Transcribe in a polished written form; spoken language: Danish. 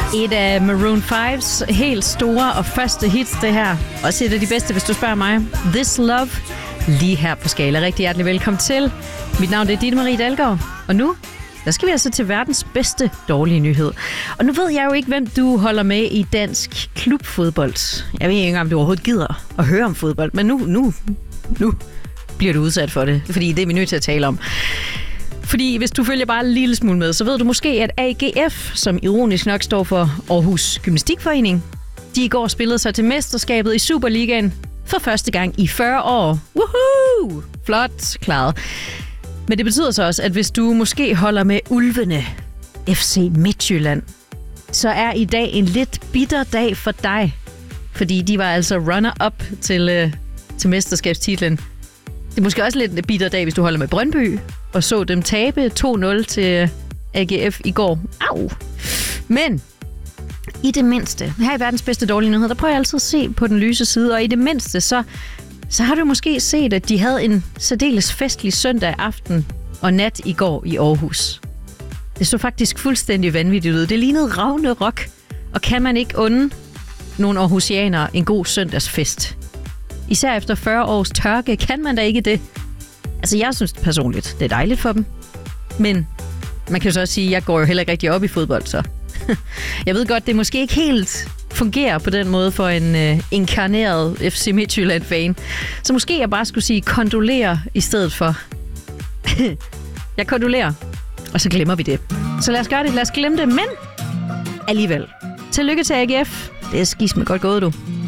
Et af Maroon 5's helt store og første hits, det her. Også et af de bedste, hvis du spørger mig. This Love, lige her på Skala. Rigtig hjertelig velkommen til. Mit navn er Ditte Marie Dalgaard, og nu der skal vi altså til verdens bedste dårlige nyhed. Og nu ved jeg jo ikke, hvem du holder med i dansk klubfodbold. Jeg ved ikke engang, om du overhovedet gider at høre om fodbold, men nu bliver du udsat for det, fordi det er vi nødt til at tale om. Fordi hvis du følger bare en lille smule med, så ved du måske, at AGF, som ironisk nok står for Aarhus Gymnastikforening, de i går spillede sig til mesterskabet i Superligaen for første gang i 40 år. Woohoo! Flot klaret. Men det betyder så også, at hvis du måske holder med ulvene, FC Midtjylland, så er i dag en lidt bitter dag for dig. Fordi de var altså runner-up til mesterskabstitlen. Det er måske også lidt en bitter dag, hvis du holder med Brøndby, og så dem tabe 2-0 til AGF i går. Au! Men i det mindste, her i verdens bedste dårlige nyhed, der prøver jeg altid at se på den lyse side, og i det mindste, så har du måske set, at de havde en særdeles festlig søndag aften og nat i går i Aarhus. Det så faktisk fuldstændig vanvittigt ud. Det lignede Ragnarok, og kan man ikke unde nogle aarhusianere en god søndagsfest? Især efter 40 års tørke, kan man da ikke det? Altså, jeg synes personligt, det er dejligt for dem. Men man kan jo så også sige, at jeg går jo heller ikke rigtig op i fodbold, så jeg ved godt, det måske ikke helt fungerer på den måde for en inkarneret FC Midtjylland-fan. Så måske jeg bare skulle sige kondolerer i stedet for. Jeg kondolerer, og så glemmer vi det. Så lad os gøre det, lad os glemme det, men alligevel. Tillykke til AGF. Det er skisme godt gået, du.